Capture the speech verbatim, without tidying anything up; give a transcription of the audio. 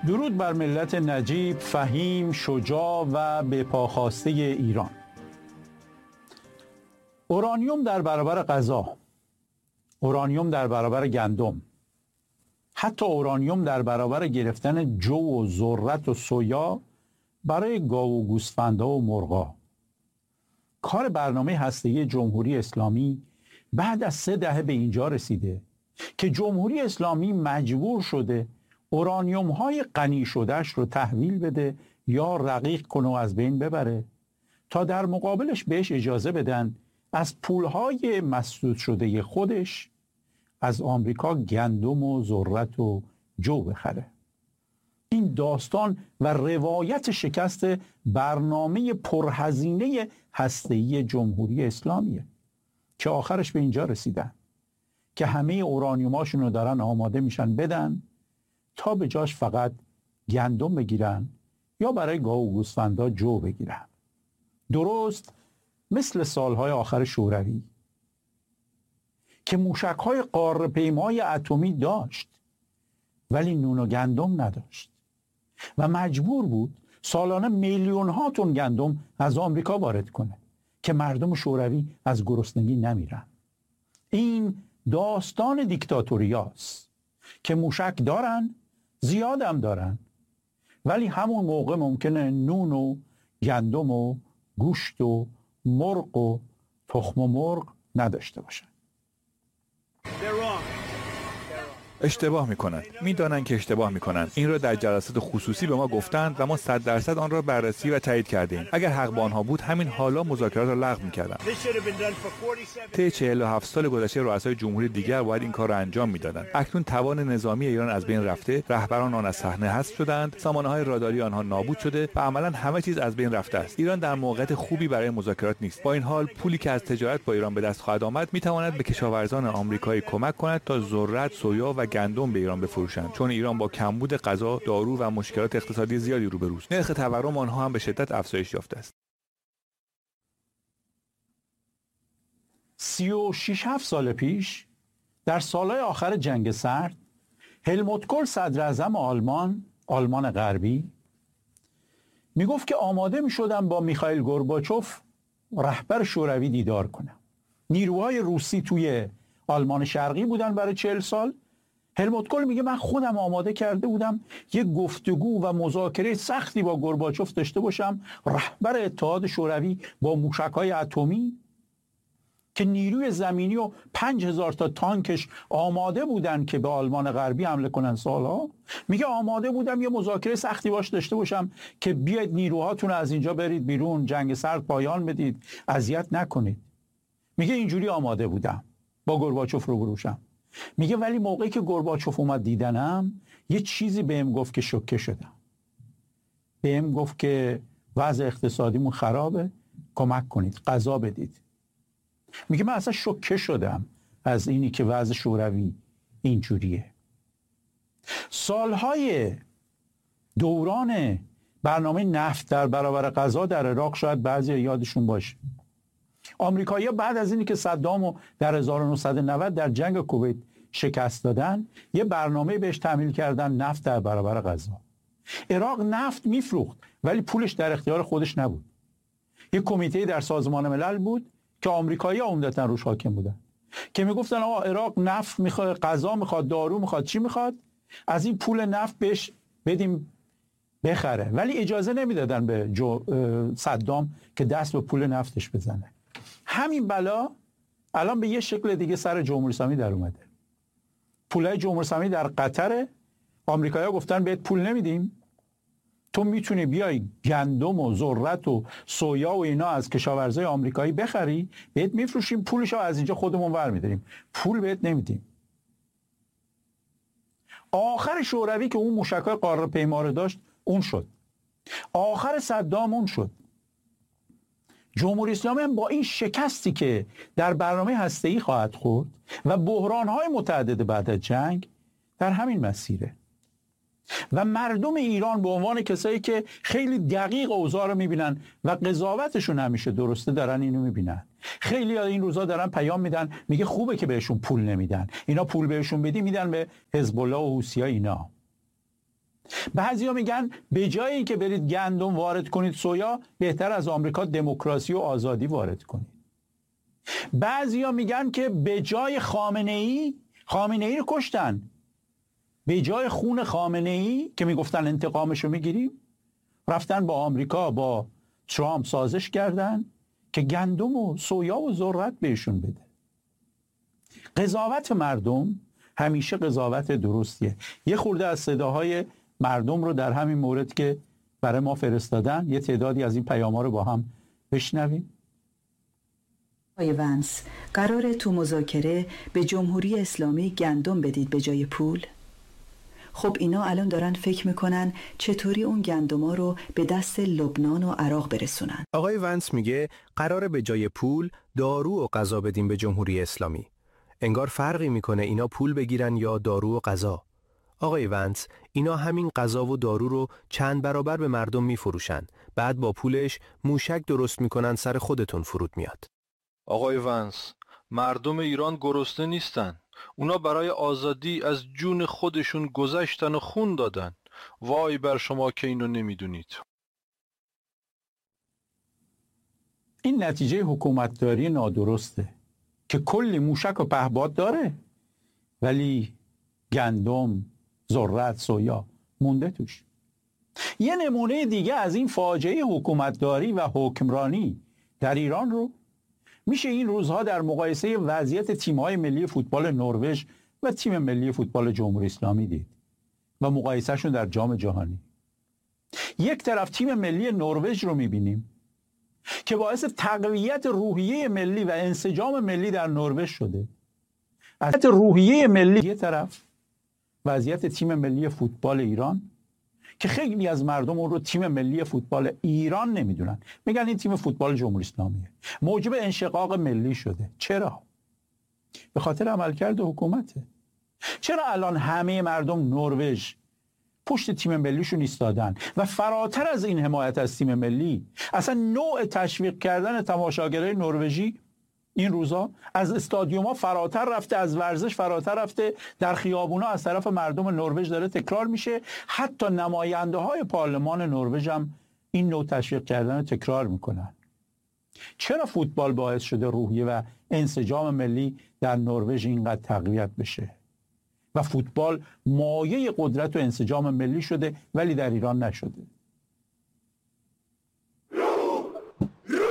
درود بر ملت نجیب، فهیم، شجاع و بپاخاسته ایران. اورانیوم در برابر غذا، اورانیوم در برابر گندم، حتی اورانیوم در برابر گرفتن جو و ذرت و سویا برای گاو و گوسفندها و مرغا. کار برنامه هسته‌ای جمهوری اسلامی بعد از سه دهه به اینجا رسیده که جمهوری اسلامی مجبور شده اورانیوم های غنی شدهش رو تحویل بده یا رقیق کنه و از بین ببره تا در مقابلش بهش اجازه بدن از پولهای مسدود شده خودش از آمریکا گندم و ذرت و جو بخره. این داستان و روایت شکست برنامه پرهزینه هسته‌ای جمهوری اسلامیه که آخرش به اینجا رسیدن که همه اورانیوماشون رو دارن آماده میشن بدن تا به جاش فقط گندم بگیرن یا برای گاو و گوسفندا جو بگیرن. درست مثل سالهای آخر شوروی که موشک‌های قاره‌پیمای اتمی داشت ولی نون و گندم نداشت و مجبور بود سالانه میلیون ها تن گندم از آمریکا وارد کنه که مردم شوروی از گرسنگی نمیرن. این داستان دیکتاتوریاست که موشک دارن، زیادم دارن، ولی همون موقع ممکنه نون و گندم و گوشت و مرغ و تخم و مرغ نداشته باشن. اشتباه میکنند. میدانند که اشتباه میکنند. این را در جلسات خصوصی به ما گفتند و ما صد درصد آن را بررسی و تایید کردیم. اگر حق با آنها بود همین حالا مذاکرات را لغو میکردند. طی چهل و هفت سال گذشته رؤسای جمهوری دیگر باید این کار را انجام میدادند. اکنون توان نظامی ایران از بین رفته، رهبران آن از صحنه حذف شدند، سامانه‌های راداری آنها نابود شده و عملاً همه چیز از بین رفته است. ایران در موقعیت خوبی برای مذاکرات نیست. با این حال پولی که از تجارت با ایران به دست خواهد آمد میتواند به کشاورزان آمریکایی کمک کند تا ذرت، سویا و گندم به ایران بفروشند، چون ایران با کمبود غذا، دارو و مشکلات اقتصادی زیادی روبروست. نرخ تورم آنها هم به شدت افزایش یافته است. سی و شش هفت سال پیش در سالهای آخر جنگ سرد هلموت کول صدر اعظم آلمان، آلمان غربی میگفت که آماده میشدم با میخائیل گورباچوف رهبر شوروی دیدار کنم. نیروهای روسی توی آلمان شرقی بودن برای چهل سال. هلموت کول میگه من خودم آماده کرده بودم یک گفتگو و مذاکره سختی با گورباچوف داشته باشم، رهبر اتحاد شوروی با موشک‌های اتمی که نیروی زمینی و پنج هزار تا تانکش آماده بودن که به آلمان غربی حمله کنن سالها. میگه آماده بودم یه مذاکره سختی باش داشته باشم که بیاید نیروهاتون از اینجا برید بیرون، جنگ سرد پایان بدید، اذیت نکنید. میگه اینجوری آماده بودم با گورباچوف رو بروشم. میگه ولی موقعی که گورباچوف اومد دیدنم یه چیزی بهم گفت که شوکه شدم. بهم گفت که وضع اقتصادیمون خرابه، کمک کنید، غذا بدید. میگه من اصلا شوکه شدم از اینی که وضع شوروی اینجوریه. سالهای دوران برنامه نفت در برابر غذا در عراق شاید بعضی یادشون باشه. آمریکایی‌ها بعد از اینی که صدامو در هزار و نهصد و نود در جنگ کویت شکست دادن، یه برنامه بهش تحمیل کردن نفت در برابر غذا. عراق نفت میفروخت ولی پولش در اختیار خودش نبود. یه کمیته در سازمان ملل بود که آمریکایی‌ها عمدتاً روش حاکم بودن که میگفتن آقا عراق نفت میخواد، غذا میخواد، دارو میخواد، چی میخواد، از این پول نفت بهش بدیم بخره، ولی اجازه نمیدادن به جو صدام که دست به پول نفتش بزنه. همین بلا الان به یه شکل دیگه سر جمهوری اسلامی در اومده. پولای جمهوری اسلامی در قطر، آمریکایی‌ها گفتن بهت پول نمیدیم، تو میتونی بیای گندم و ذرت و سویا و اینا از کشاورزای آمریکایی بخری، بهت میفروشیم، پولشو از اینجا خودمون برمی‌داریم، پول بهت نمیدیم. آخر شوروی که اون موشک‌های قاره‌پیما رو داشت اون شد. آخر صدام اون شد. جمهوری اسلامی هم با این شکستی که در برنامه هسته‌ای خواهد خورد و بحران‌های متعدد بعد از جنگ در همین مسیره. و مردم ایران به عنوان کسایی که خیلی دقیق اوضاع رو میبینن و قضاوتشون همیشه درسته دارن اینو میبینن. خیلی این روزا دارن پیام میدن، میگه خوبه که بهشون پول نمیدن، اینا پول بهشون بدی میدن به حزب الله و حوثی‌ها. اینا بعضیا میگن به جای اینکه برید گندم وارد کنید سویا، بهتر از آمریکا دموکراسی و آزادی وارد کنید. بعضیا میگن که به جای خامنه ای، خامنه ای رو کشتن، به جای خون خامنه ای که میگفتن انتقامشو میگیریم، رفتن با آمریکا با ترامپ سازش کردن که گندم و سویا و ذرت بهشون بده. قضاوت مردم همیشه قضاوت درستیه. یه خورده از صداهای مردم رو در همین مورد که برای ما فرستادن، یه تعدادی از این پیام‌ها رو با هم بشنویم. آقای ونس، قراره تو مذاکره به جمهوری اسلامی گندم بدید به جای پول؟ خب اینا الان دارن فکر میکنن چطوری اون گندما رو به دست لبنان و عراق برسونن. آقای ونس میگه قراره به جای پول دارو و غذا بدیم به جمهوری اسلامی. انگار فرقی میکنه اینا پول بگیرن یا دارو و غذا. آقای ونس، اینا همین غذا و دارو رو چند برابر به مردم میفروشن، بعد با پولش موشک درست میکنن سر خودتون فرود میاد. آقای ونس، مردم ایران گرسنه نیستن. اونا برای آزادی از جون خودشون گذشتن و خون دادن. وای بر شما که اینو نمیدونید. این نتیجه حکومتداری نادرسته که کلی موشک و پهپاد داره ولی گندم، ذرت، سویا مونده توش. یه نمونه دیگه از این فاجعه حکومتداری و حکمرانی در ایران رو میشه این روزها در مقایسه وضعیت تیم‌های ملی فوتبال نروژ و تیم ملی فوتبال جمهوری اسلامی دید و مقایسهشون در جام جهانی. یک طرف تیم ملی نروژ رو میبینیم که باعث تقویت روحیه ملی و انسجام ملی در نروژ شده. از روحیه ملی یک طرف وضعیت تیم ملی فوتبال ایران که خیلی از مردم اون رو تیم ملی فوتبال ایران نمیدونن، میگن این تیم فوتبال جمهوری اسلامیه، موجب انشقاق ملی شده. چرا؟ به خاطر عملکرد حکومته. چرا الان همه مردم نروژ پشت تیم ملیشون ایستادن و فراتر از این حمایت از تیم ملی، اصلا نوع تشویق کردن تماشاگرای نروژی این روزا از استادیوم‌ها فراتر رفته، از ورزش فراتر رفته، در خیابونا از طرف مردم نروژ داره تکرار میشه. حتی نماینده‌های پارلمان نروژ هم این نوع تشویق کردن رو تکرار میکنن. چرا فوتبال باعث شده روحیه و انسجام ملی در نروژ اینقدر تقویت بشه و فوتبال مایه قدرت و انسجام ملی شده ولی در ایران نشده؟